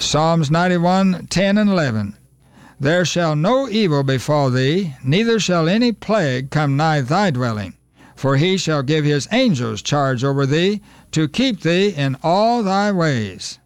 Psalms 91, 10 and 11. There shall no evil befall thee, neither shall any plague come nigh thy dwelling. For he shall give his angels charge over thee, to keep thee in all thy ways.